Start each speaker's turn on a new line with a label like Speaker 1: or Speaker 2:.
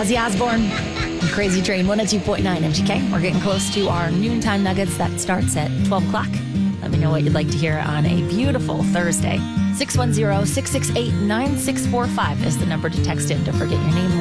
Speaker 1: Ozzy Osbourne, and Crazy Train, 102.9 MGK. We're getting close to our noontime nuggets that starts at 12 o'clock. Let me know what you'd like to hear on a beautiful Thursday. 610-668-9645 is the number to text in. Don't forget your name,